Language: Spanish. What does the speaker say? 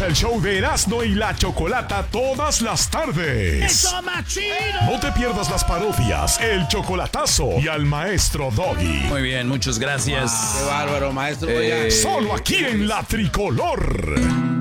el show de Erasmo y la Chocolata todas las tardes. ¡Eso, machino! No te pierdas las parodias, el chocolatazo y al maestro Doggy. Muy bien, muchas gracias. Qué bárbaro, maestro. Solo aquí en La Tricolor.